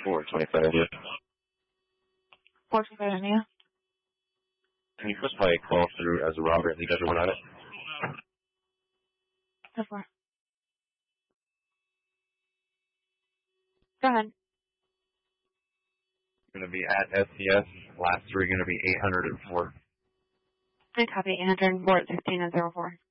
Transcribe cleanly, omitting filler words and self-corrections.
425 India. 425 India. Can you push my call through as a Robert and you guys are one on it? So far. Go ahead. Going to be at SCS. Last three going to be 804. I copy 804 at 16 and 04.